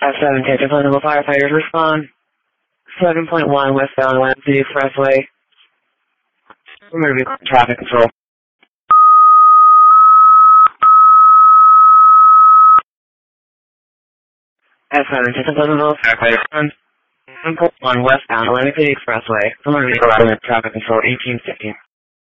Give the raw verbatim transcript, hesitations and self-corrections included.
F seven, Texas Level firefighters respond. seven point one westbound Atlantic City Expressway. We're going to be traffic control. F seven, Texas Level firefighters respond. seven point one westbound Atlantic City Expressway. We're going to be traffic control eighteen fifteen.